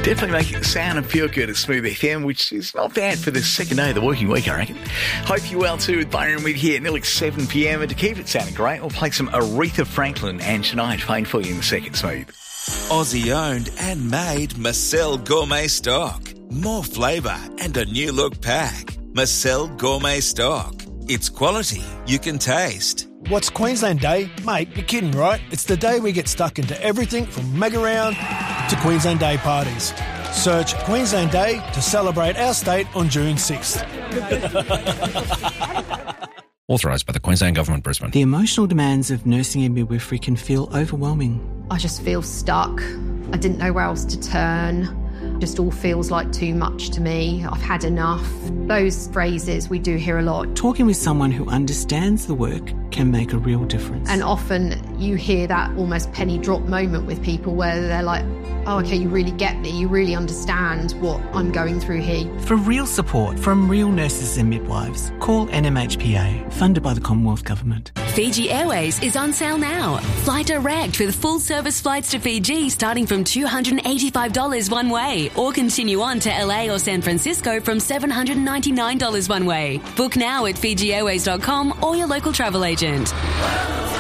Definitely making the sound of Pure Good at Smooth FM, which is not bad for the second day of the working week, I reckon. Hope you're well too with Byron Weed here at nearly 7 p.m. And to keep it sounding great, we'll play some Aretha Franklin and Shania Twain for you in a second, Smooth. Aussie owned and made Marcel Gourmet Stock. More flavour and a new look pack. Marcel Gourmet Stock. It's quality you can taste. What's Queensland Day? Mate, you're kidding, right? It's the day we get stuck into everything from mega round to Queensland Day parties. Search Queensland Day to celebrate our state on June 6th. Authorised by the Queensland Government, Brisbane. The emotional demands of nursing and midwifery can feel overwhelming. I just feel stuck. I didn't know where else to turn. Just all feels like too much to me. I've had enough. Those phrases we do hear a lot. Talking with someone who understands the work can make a real difference. And often you hear that almost penny drop moment with people where they're like, oh, okay, you really get me. You really understand what I'm going through here. For real support from real nurses and midwives, call NMHPA, funded by the Commonwealth Government. Fiji Airways is on sale now. Fly direct with full-service flights to Fiji starting from $285 one way, or continue on to LA or San Francisco from $799 one way. Book now at FijiAirways.com or your local travel agent.